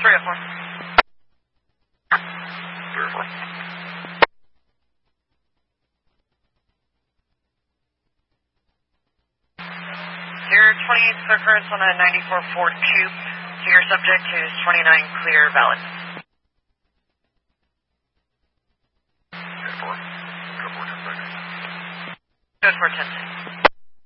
304. 304. Your 28th occurrence on a 94 Ford Coupe. So your subject is 29 clear valid. 10-4. Go for 10 seconds. Good for 10 seconds.